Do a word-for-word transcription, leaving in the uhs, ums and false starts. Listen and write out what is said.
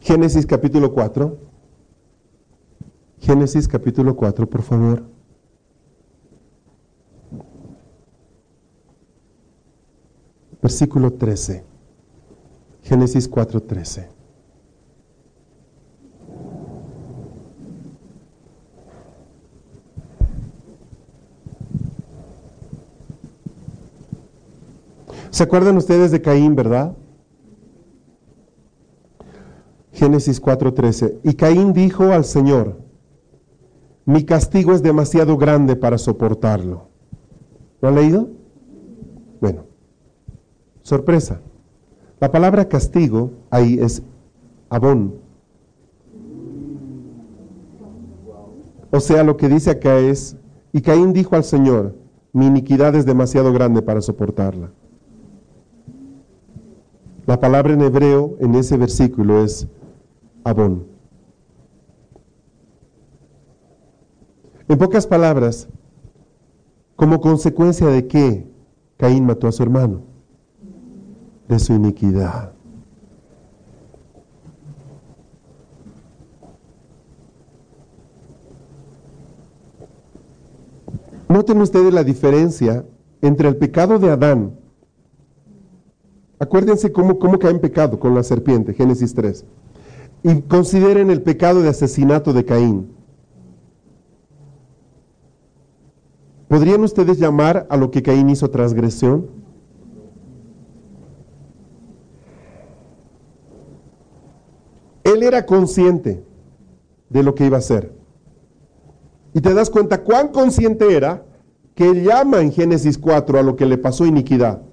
Génesis capítulo cuatro. Génesis capítulo cuatro, por favor. Versículo trece. Génesis cuatro, trece. ¿Se acuerdan ustedes de Caín, verdad? Génesis cuatro, trece. Y Caín dijo al Señor: mi castigo es demasiado grande para soportarlo. ¿Lo han leído? Bueno, sorpresa. La palabra castigo ahí es abón. O sea, lo que dice acá es: y Caín dijo al Señor, mi iniquidad es demasiado grande para soportarla. La palabra en hebreo en ese versículo es abón. En pocas palabras, ¿como consecuencia de qué Caín mató a su hermano? De su iniquidad. Noten ustedes la diferencia entre el pecado de Adán. Acuérdense cómo, cómo cae en pecado con la serpiente, Génesis tres. Y consideren el pecado de asesinato de Caín. ¿Podrían ustedes llamar a lo que Caín hizo transgresión? Él era consciente de lo que iba a hacer. Y te das cuenta cuán consciente era que él llama en Génesis cuatro a lo que le pasó iniquidad.